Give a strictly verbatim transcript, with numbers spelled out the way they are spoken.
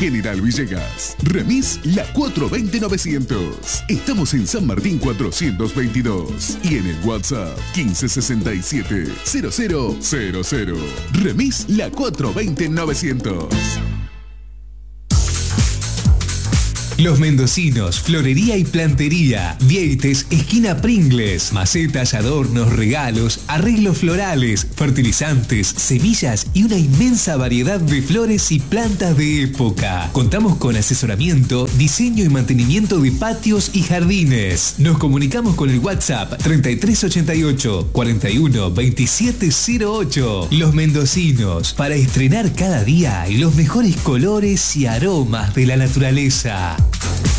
General Villegas. Remis La cuatro veinte novecientos. Estamos en San Martín cuatrocientos veintidós y en el WhatsApp quince sesenta y siete cero cero cero cero. Remis La cuatro veinte novecientos. Los Mendocinos, florería y plantería. Vieites, esquina Pringles. Macetas, adornos, regalos, arreglos florales, fertilizantes, semillas y una inmensa variedad de flores y plantas de época. Contamos con asesoramiento, diseño y mantenimiento de patios y jardines. Nos comunicamos con el WhatsApp treinta y tres ochenta y ocho cuarenta y uno veintisiete cero ocho. Los Mendocinos, para estrenar cada día los mejores colores y aromas de la naturaleza.